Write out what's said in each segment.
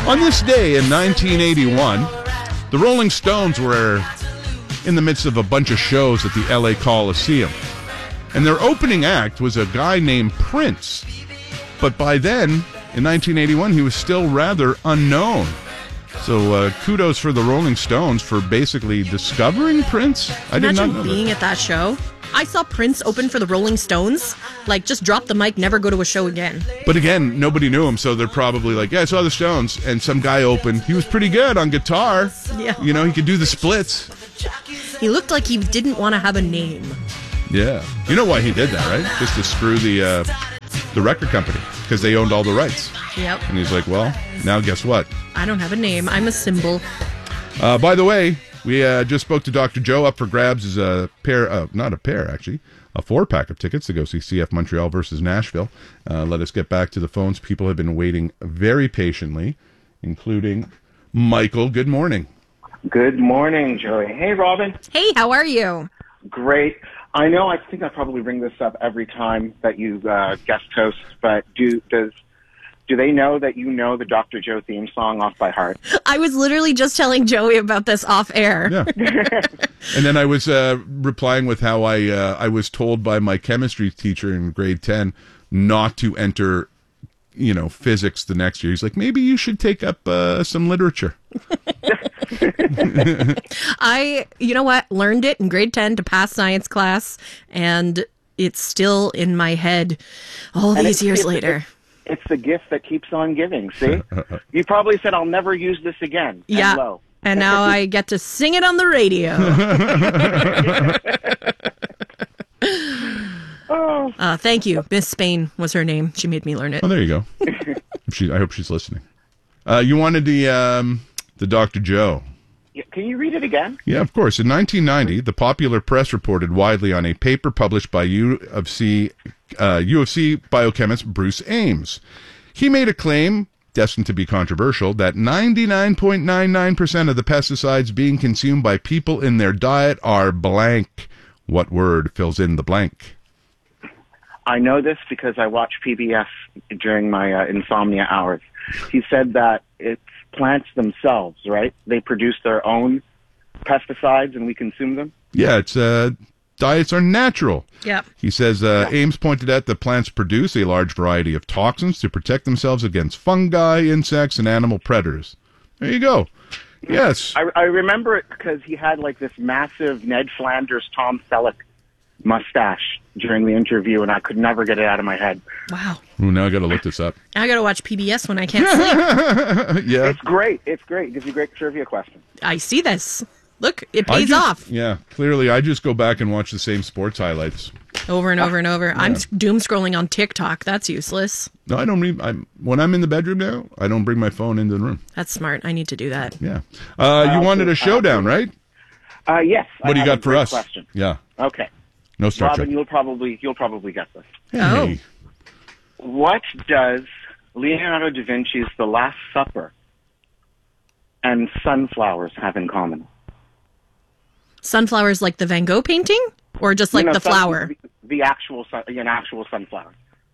On this day in 1981, the Rolling Stones were in the midst of a bunch of shows at the LA Coliseum. And their opening act was a guy named Prince. But by then, in 1981, he was still rather unknown. So kudos for the Rolling Stones for basically discovering Prince. I did not know being that. At that show. I saw Prince open for the Rolling Stones. Like, just drop the mic, never go to a show again. But again, nobody knew him, so they're probably like, yeah, I saw the Stones. And some guy opened. He was pretty good on guitar. Yeah. You know, he could do the splits. He looked like he didn't want to have a name. Yeah. You know why he did that, right? Just to screw the record company, because they owned all the rights. Yep. And he's like, well, now guess what? I don't have a name. I'm a symbol. By the way, we just spoke to Dr. Joe. Up for grabs is a pair, not a pair, actually, a 4-pack of tickets to go see CF Montreal versus Nashville. Let us get back to the phones. People have been waiting very patiently, including Michael. Good morning. Good morning, Joey. Hey, Robin. Hey, how are you? Great. I know I think I probably bring this up every time that you guest host, but do they know that you know the Dr. Joe theme song off by heart? I was literally just telling Joey about this off air. Yeah. And then I was replying with how I was told by my chemistry teacher in grade 10 not to enter, physics the next year. He's like, maybe you should take up some literature. Learned it in grade 10 to pass science class, and it's still in my head all these years later. It's the gift that keeps on giving, see? You probably said, I'll never use this again. Yeah, and now I get to sing it on the radio. Thank you. Miss Spain was her name. She made me learn it. Oh, there you go. I hope she's listening. You wanted the Dr. Joe. Can you read it again? Yeah, of course. In 1990, the popular press reported widely on a paper published by UFC biochemist Bruce Ames. He made a claim, destined to be controversial, that 99.99% of the pesticides being consumed by people in their diet are blank. What word fills in the blank? I know this because I watch PBS during my insomnia hours. He said that it's plants themselves, right? They produce their own pesticides and we consume them? Yeah, it's diets are natural. Yep. He says Ames pointed out that plants produce a large variety of toxins to protect themselves against fungi, insects, and animal predators. There you go. Yes. I remember it because he had like this massive Ned Flanders, Tom Selleck mustache during the interview, and I could never get it out of my head. Wow. Ooh, now I got to look this up. I got to watch PBS when I can't sleep. Yeah. It's great. It gives you great trivia questions. I see this. Look, it pays off. Yeah, clearly I just go back and watch the same sports highlights. Over and over and over. Yeah. I'm doom scrolling on TikTok. That's useless. No, I don't read. When I'm in the bedroom now, I don't bring my phone into the room. That's smart. I need to do that. Yeah. You wanted a showdown, right? Yes. What do you got for us? Question. Yeah. Okay. No Star Robin, Trek. you'll probably get this. Hey. What does Leonardo da Vinci's The Last Supper and sunflowers have in common? Sunflowers like the Van Gogh painting? Or just like the flower? The actual sunflower.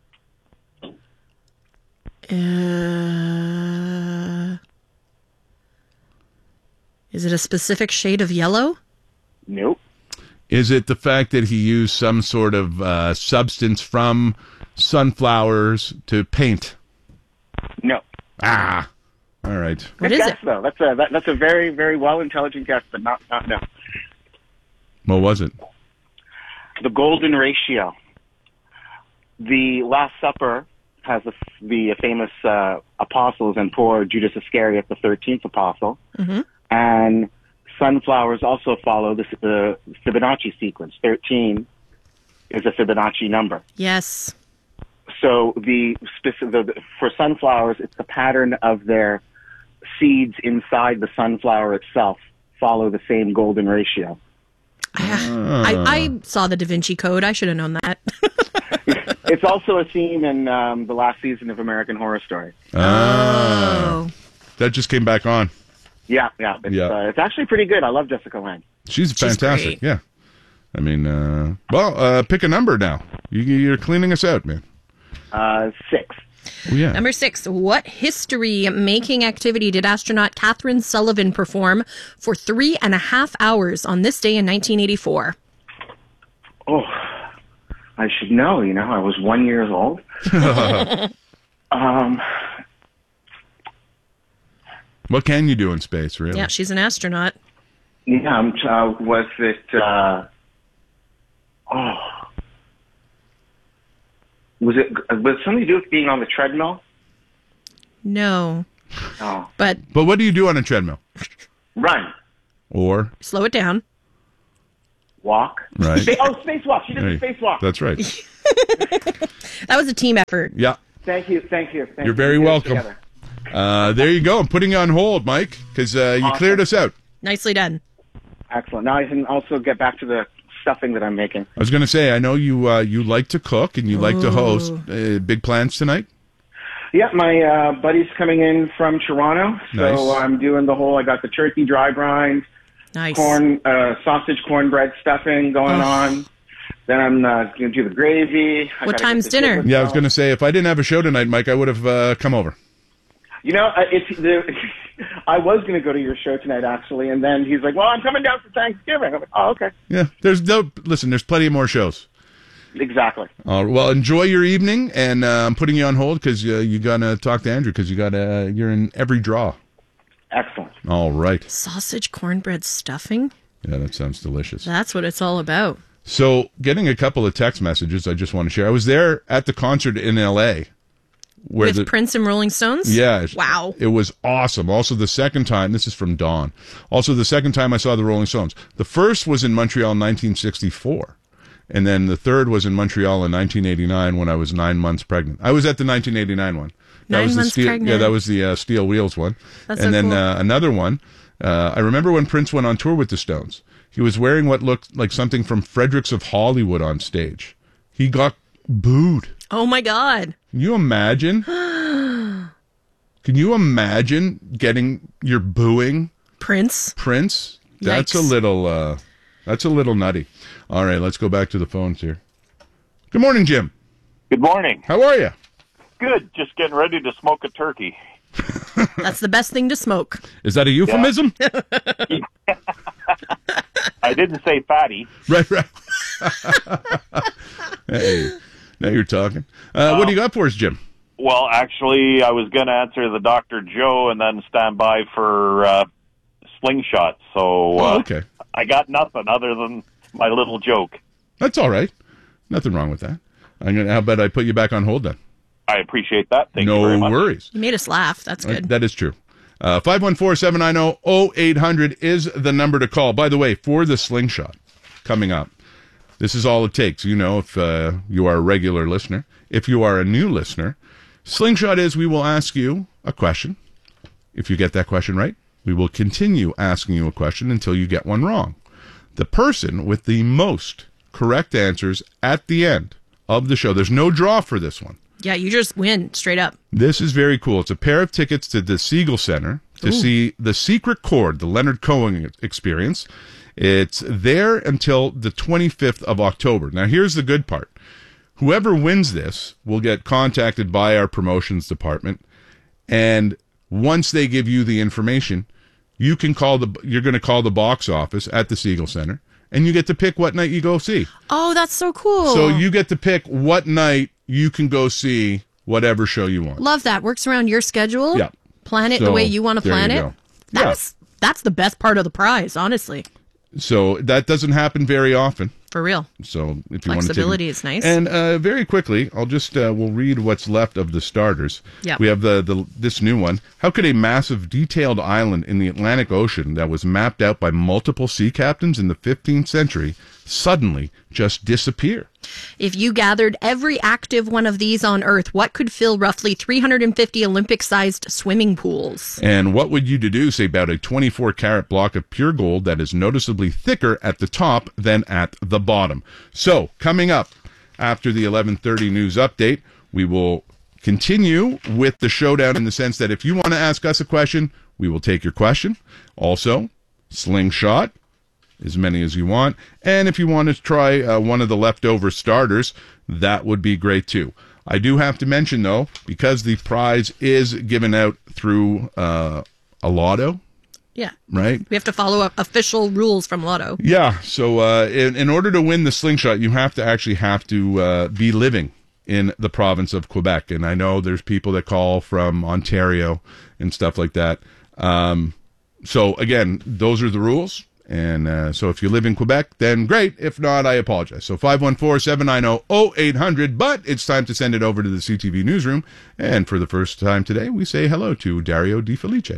Is it a specific shade of yellow? Nope. Is it the fact that he used some sort of substance from sunflowers to paint? No. All right. What is it? Though. That's a very, very well intelligent guess, but not no. What was it? The golden ratio. The Last Supper has the famous apostles and poor Judas Iscariot, the 13th apostle, and sunflowers also follow the Fibonacci sequence. 13 is a Fibonacci number. Yes. So for sunflowers, it's the pattern of their seeds inside the sunflower itself follow the same golden ratio. I saw the Da Vinci Code. I should have known that. It's also a theme in the last season of American Horror Story. That just came back on. Yeah. It's actually pretty good. I love Jessica Lange. She's fantastic. Great. Yeah. I mean, pick a number now. You're cleaning us out, man. 6. Oh, yeah. Number 6, what history-making activity did astronaut Catherine Sullivan perform for 3.5 hours on this day in 1984? Oh, I should know. I was 1 year old. What can you do in space, really? Yeah, she's an astronaut. Yeah, was it? Was it something to do with being on the treadmill? No. Oh, But But what do you do on a treadmill? run, Or, slow it down. walk. right? Spacewalk. She did the spacewalk. That's right. That was a team effort. Yeah. Thank you. You're very welcome. There you go. I'm putting you on hold, Mike, because you cleared us out. Nicely done. Excellent. Now I can also get back to the stuffing that I'm making. I was going to say, I know you like to cook and you like to host. Big plans tonight? Yeah, my buddy's coming in from Toronto, so Nice. I'm doing I got the turkey dry grind, Nice. sausage cornbread stuffing going on. Then I'm going to do the gravy. What time's dinner? Yeah, I was going to say, if I didn't have a show tonight, Mike, I would have come over. I was going to go to your show tonight, actually, and then he's like, well, I'm coming down for Thanksgiving. I'm like, oh, okay. Yeah, there's plenty of more shows. Exactly. Well, enjoy your evening, and I'm putting you on hold because you got to talk to Andrew because you're in every draw. Excellent. All right. Sausage cornbread stuffing? Yeah, that sounds delicious. That's what it's all about. So, getting a couple of text messages I just want to share. I was there at the concert in L.A. With Prince and Rolling Stones? Yeah. Wow. It was awesome. Also, the second time, this is from Dawn. Also, the second time I saw the Rolling Stones. The first was in Montreal in 1964. And then the third was in Montreal in 1989 when I was 9 months pregnant. I was at the 1989 one. That 9 was months the pregnant. Yeah, that was the Steel Wheels one. That's and so then cool. Another one. I remember when Prince went on tour with the Stones. He was wearing what looked like something from Fredericks of Hollywood on stage. He got booed. Oh my God. Can you imagine? Can you imagine getting your booing Prince? That's Yikes. a little nutty. All right, let's go back to the phones here. Good morning, Jim. Good morning. How are you? Good. Just getting ready to smoke a turkey. That's the best thing to smoke. Is that a euphemism? I didn't say fatty. Right. Hey, now you're talking. What do you got for us, Jim? Well, actually, I was going to answer the Dr. Joe and then stand by for slingshot. So Okay. I got nothing other than my little joke. That's all right. Nothing wrong with that. How about I put you back on hold then? I appreciate that. Thank you No very much. worries. You made us laugh. That's good. That is true. 514-790-0800 is the number to call. By the way, for the slingshot coming up, this is all it takes. If you are a regular listener. If you are a new listener, slingshot is we will ask you a question. If you get that question right, we will continue asking you a question until you get one wrong. The person with the most correct answers at the end of the show, there's no draw for this one. Yeah, you just win straight up. This is very cool. It's a pair of tickets to the Siegel Center to see The Secret Chord, the Leonard Cohen experience. It's there until the 25th of October. Now, here's the good part. Whoever wins this will get contacted by our promotions department, and once they give you the information, you're going to call the box office at the Siegel Center, and you get to pick what night you go see. Oh, that's so cool. So you get to pick what night you can go see whatever show you want. Love that. Works around your schedule. Yeah. Plan it So, the way you want to there plan you it. go. That's the best part of the prize, honestly. So that doesn't happen very often. For real. So if you want to Flexibility is nice. And very quickly, I'll just we'll read what's left of the starters. Yep. We have this new one. How could a massive detailed island in the Atlantic Ocean that was mapped out by multiple sea captains in the 15th century suddenly just disappear? If you gathered every active one of these on Earth, what could fill roughly 350 Olympic-sized swimming pools? And what would you deduce about a 24-karat block of pure gold that is noticeably thicker at the top than at the bottom? So, coming up after the 11:30 news update, we will continue with the showdown in the sense that if you want to ask us a question, we will take your question. Also, slingshot, as many as you want. And if you want to try one of the leftover starters, that would be great too. I do have to mention, though, because the prize is given out through a lotto. Yeah. Right? We have to follow official rules from Lotto. Yeah. So in order to win the Slingshot, you have to be living in the province of Quebec. And I know there's people that call from Ontario and stuff like that. So again, those are the rules. And so if you live in Quebec, then great. If not, I apologize. So 514-790-0800. But it's time to send it over to the CTV newsroom. And for the first time today, we say hello to Dario Di Felice.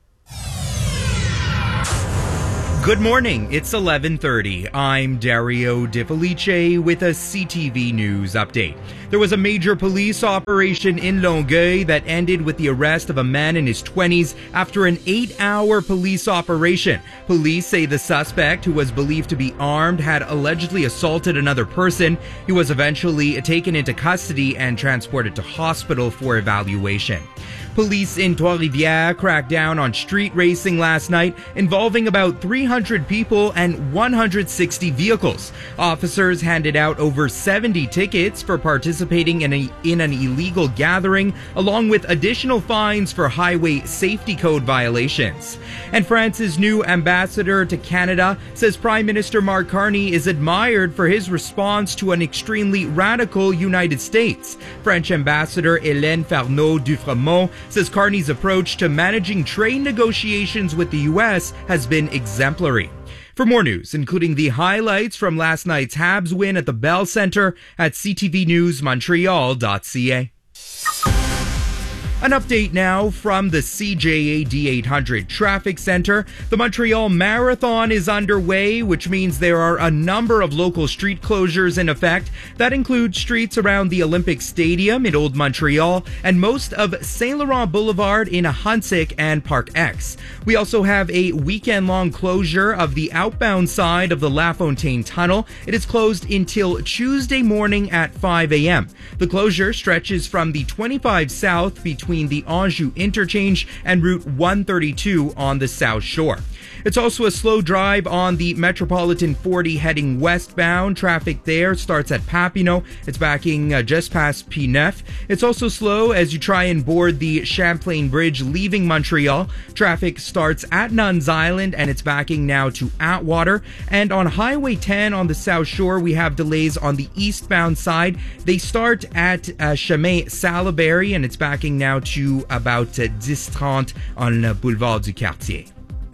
Good morning. It's 11:30. I'm Dario Di Felice with a CTV News update. There was a major police operation in Longueuil that ended with the arrest of a man in his 20s after an 8-hour police operation. Police say the suspect, who was believed to be armed, had allegedly assaulted another person. He was eventually taken into custody and transported to hospital for evaluation. Police in Trois-Rivières cracked down on street racing last night, involving about 300 people and 160 vehicles. Officers handed out over 70 tickets for participating in an illegal gathering, along with additional fines for highway safety code violations. And France's new ambassador to Canada says Prime Minister Mark Carney is admired for his response to an extremely radical United States. French Ambassador Hélène Farnaud-Dufremont says Carney's approach to managing trade negotiations with the U.S. has been exemplary. For more news, including the highlights from last night's Habs win at the Bell Centre at ctvnewsmontreal.ca. An update now from the CJA D800 Traffic Center. The Montreal Marathon is underway, which means there are a number of local street closures in effect. That includes streets around the Olympic Stadium in Old Montreal and most of Saint Laurent Boulevard in Ahuntsic and Park X. We also have a weekend-long closure of the outbound side of the La Fontaine Tunnel. It is closed until Tuesday morning at 5 a.m. The closure stretches from the 25 South between the Anjou Interchange and Route 132 on the South Shore. It's also a slow drive on the Metropolitan 40 heading westbound. Traffic there starts at Papineau. It's backing just past P9. It's also slow as you try and board the Champlain Bridge leaving Montreal. Traffic starts at Nuns Island and it's backing now to Atwater. And on Highway 10 on the South Shore, we have delays on the eastbound side. They start at Chemin Salaberry and it's backing now to about 10:30 on Boulevard du Quartier.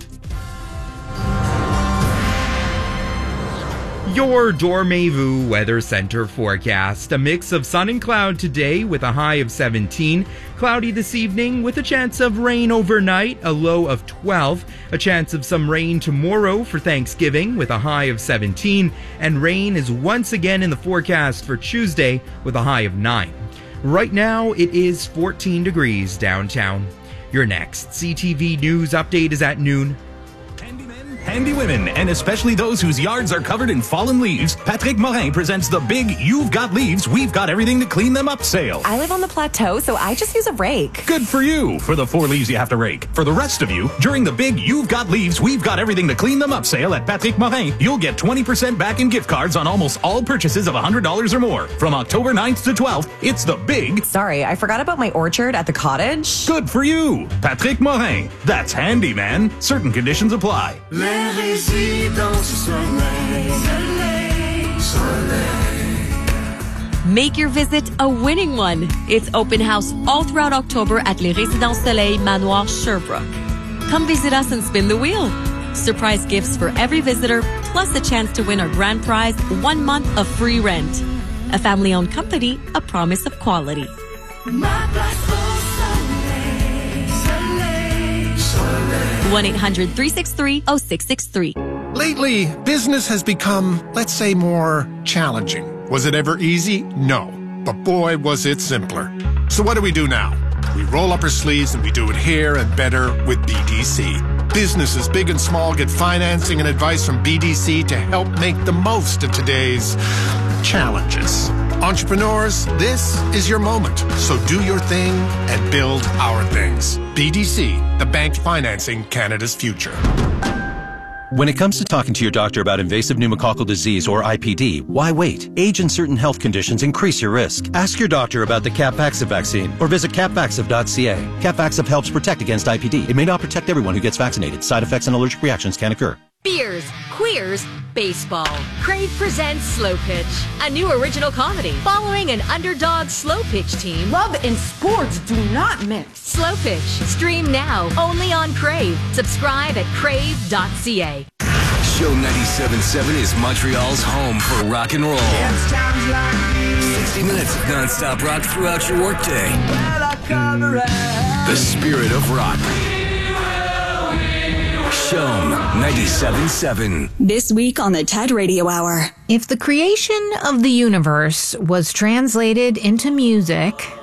Your Dormez-vous Weather Center forecast. A mix of sun and cloud today with a high of 17. Cloudy this evening with a chance of rain overnight, a low of 12. A chance of some rain tomorrow for Thanksgiving with a high of 17. And rain is once again in the forecast for Tuesday with a high of 9. Right now, it is 14 degrees downtown. Your next CTV News update is at noon. Handy women, and especially those whose yards are covered in fallen leaves, Patrick Morin presents the big You've Got Leaves, We've Got Everything to Clean Them Up sale. I live on the plateau, so I just use a rake. Good for you, for the 4 leaves you have to rake. For the rest of you, during the big You've Got Leaves, We've Got Everything to Clean Them Up sale at Patrick Morin, you'll get 20% back in gift cards on almost all purchases of $100 or more. From October 9th to 12th, it's the big... Sorry, I forgot about my orchard at the cottage. Good for you, Patrick Morin. That's handy, man. Certain conditions apply. Make your visit a winning one. It's open house all throughout October at Les Résidences Soleil Manoir Sherbrooke. Come visit us and spin the wheel. Surprise gifts for every visitor, plus a chance to win our grand prize, 1 month of free rent. A family-owned company, a promise of quality. 1-800-363-0663. Lately, business has become, let's say, more challenging. Was it ever easy? No. But boy, was it simpler. So what do we do now? We roll up our sleeves and we do it here and better with BDC. Businesses big and small get financing and advice from BDC to help make the most of today's challenges. Entrepreneurs, this is your moment. So do your thing and build our things. BDC, the bank financing Canada's future. When it comes to talking to your doctor about invasive pneumococcal disease or IPD, why wait? Age and certain health conditions increase your risk. Ask your doctor about the Capvaxive vaccine or visit capvaxive.ca. Capvaxive helps protect against IPD. It may not protect everyone who gets vaccinated. Side effects and allergic reactions can occur. Beers, queers, baseball. Crave presents Slow Pitch, a new original comedy following an underdog slow pitch team. Love and sports do not mix. Slow Pitch, stream now only on Crave. Subscribe at crave.ca. Show 97.7 is Montreal's home for rock and roll. 60 minutes of non-stop rock throughout your workday. The spirit of rock. Show 97.7. This week on the TED Radio Hour. If the creation of the universe was translated into music,